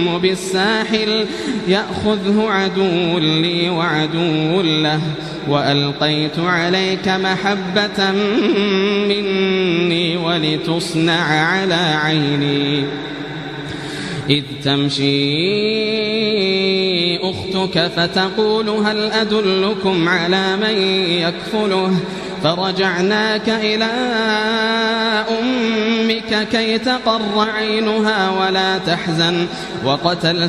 بالساحل يأخذه عدو لي وعدو له وألقيت عليك محبة مني ولتصنع على عيني إذ تمشي أختك فتقول هل أدلكم على من يكفله فرجعناك إلى أمك كي تقر عينها ولا تحزن وقتلت